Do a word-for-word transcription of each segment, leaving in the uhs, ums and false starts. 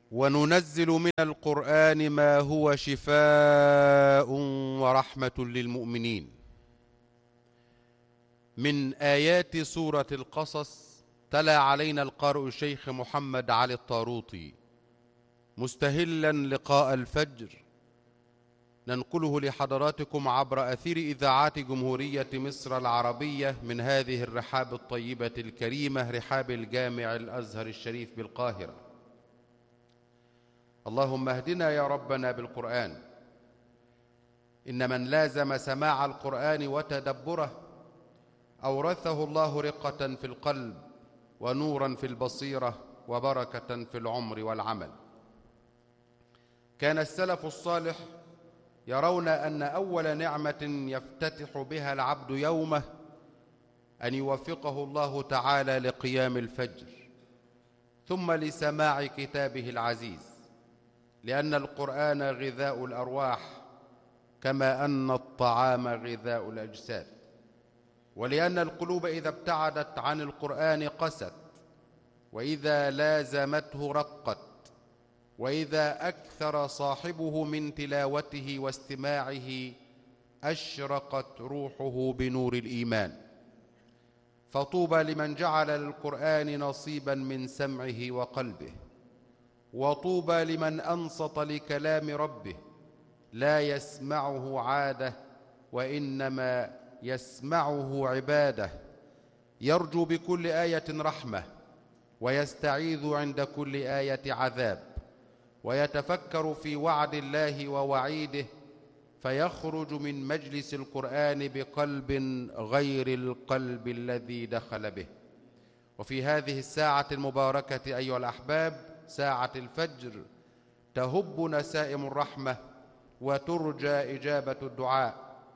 وننزل من القرآن ما هو شفاء ورحمة للمؤمنين. من آيات سورة القصص تلا علينا القارئ الشيخ محمد علي الطاروطي مستهلا لقاء الفجر، ننقله لحضراتكم عبر أثير إذاعات جمهورية مصر العربية من هذه الرحاب الطيبة الكريمة، رحاب الجامع الأزهر الشريف بالقاهرة. اللهم اهدنا يا ربنا بالقرآن. إن من لازم سماع القرآن وتدبره أورثه الله رقة في القلب ونورا في البصيرة وبركة في العمر والعمل. كان السلف الصالح يرون أن أول نعمة يفتتح بها العبد يومه أن يوفقه الله تعالى لقيام الفجر، ثم لسماع كتابه العزيز، لأن القرآن غذاء الأرواح كما أن الطعام غذاء الأجساد، ولأن القلوب إذا ابتعدت عن القرآن قست، وإذا لازمته رقت، وإذا أكثر صاحبه من تلاوته واستماعه أشرقت روحه بنور الإيمان. فطوبى لمن جعل للقرآن نصيبا من سمعه وقلبه، وطوبى لمن أنصت لكلام ربه لا يسمعه عادة وإنما يسمعه عبادة، يرجو بكل آية رحمة ويستعيذ عند كل آية عذاب، ويتفكر في وعد الله ووعيده، فيخرج من مجلس القرآن بقلب غير القلب الذي دخل به. وفي هذه الساعة المباركة أيها الأحباب، ساعة الفجر، تهب نسائم الرحمة وترجى إجابة الدعاء،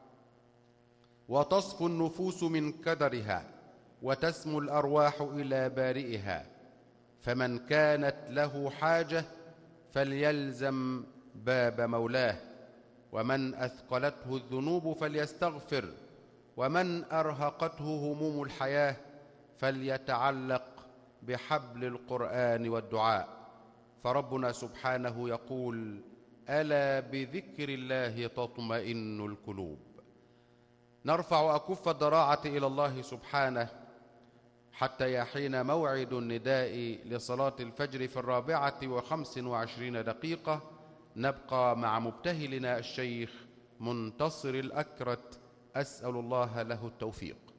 وتصفو النفوس من كدرها وتسمو الأرواح إلى بارئها. فمن كانت له حاجة فليلزم باب مولاه، ومن أثقلته الذنوب فليستغفر، ومن أرهقته هموم الحياة فليتعلق بحبل القرآن والدعاء. فربنا سبحانه يقول: ألا بذكر الله تطمئن القلوب. نرفع أكف الضراعة إلى الله سبحانه حتى يحين موعد النداء لصلاة الفجر في الرابعة وخمس وعشرين دقيقة. نبقى مع مبتهلنا الشيخ منتصر الأكرت، أسأل الله له التوفيق.